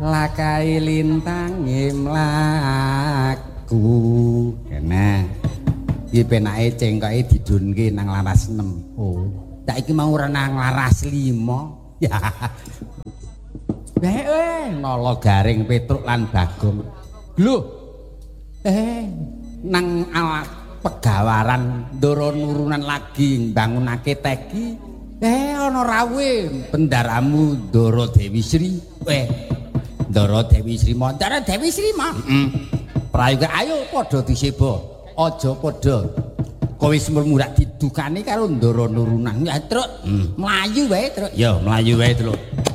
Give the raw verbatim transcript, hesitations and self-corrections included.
lakai lintang mlaku kene iki penake cengkoke didunke nang laras enam. Oh tak iki mau ora nang laras lima ya bae eh nolo garing Petruk lan Bagong lho eh nang alat pegawaran ndoro nurunan lagi bangunake teki eh ana rawe pendaramu Ndoro Dewi Sri eh Ndoro Dewi Sri Ndoro Dewi Sri mah heeh prayoga ayo padha diseba aja padha kowe wis murak didukani karo Ndoro nurunan ya truk mlayu wae truk ya mlayu wae truk